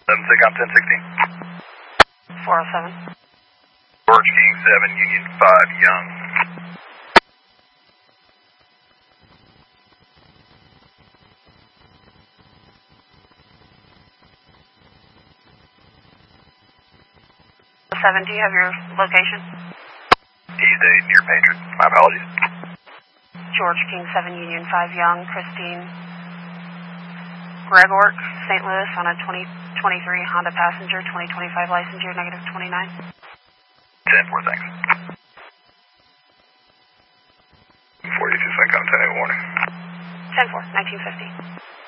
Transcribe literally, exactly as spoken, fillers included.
seven six, I'm ten sixteen. four oh seven. George King seven, Union five, Young. seven, do you have your location? East eight, near Patriot. My apologies. George King seven, Union five, Young, Christine Gregork, Saint Louis, on a twenty twenty-three Honda Passenger, twenty twenty-five license year, negative twenty-nine. ten four, thanks. forty-two, St. Come ten eight warning. ten four, nineteen fifty.